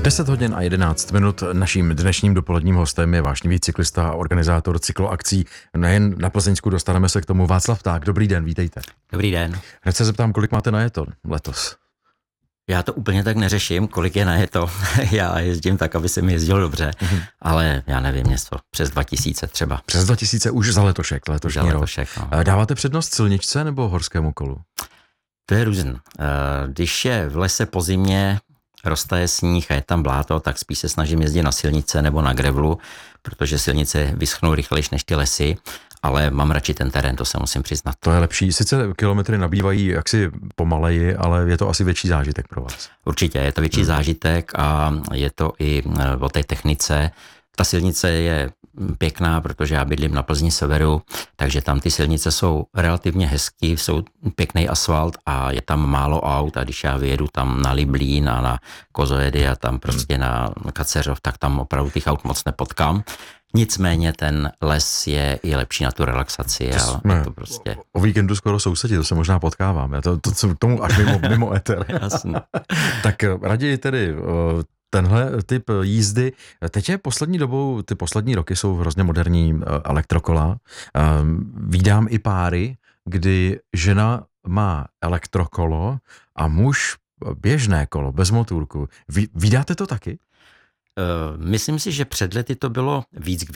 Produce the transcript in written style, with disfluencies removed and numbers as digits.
10 hodin a 11 minut. Naším dnešním dopoledním hostem je vášnivý cyklista a organizátor cykloakcí nejen na Plzeňsku. Dostaneme se k tomu. Václav Pták, dobrý den, vítejte. Dobrý den. Hned se zeptám, kolik máte najeto letos? Já to úplně tak neřeším, kolik je najeto. Já jezdím tak, aby se mi jezdilo dobře, ale já nevím, něco přes 2000 třeba. Přes 2000 už za letošek, letošní rok. No. Dáváte přednost silničce nebo horskému kolu? To je různý. Když je v lese po zimě, roztaje sníh a je tam bláto, tak spíš se snažím jezdit na silnice nebo na grevlu, protože silnice vyschnou rychlejš než ty lesy, ale mám radši ten terén, to se musím přiznat. To je lepší. Sice kilometry nabývají jaksi pomaleji, ale je to asi větší zážitek pro vás. Určitě, je to větší zážitek a je to i o té technice. Ta silnice je pěkná, protože já bydlím na Plzni severu, takže tam ty silnice jsou relativně hezký, jsou pěkný asfalt a je tam málo aut a když já vyjedu tam na Liblín a na Kozojedy a tam prostě na Kaceřov, tak tam opravdu těch aut moc nepotkám. Nicméně ten les je i lepší na tu relaxaci. To prostě... O víkendu skoro sousedí, to se možná potkáváme. To jsem k tomu až mimo éter. Jasně. Tak raději tedy tenhle typ jízdy. Teď je poslední dobou, ty poslední roky jsou hrozně moderní elektrokola. Vídám i páry, kdy žena má elektrokolo a muž běžné kolo, bez motůrku. Vídáte to taky? Myslím si, že před lety to bylo víc k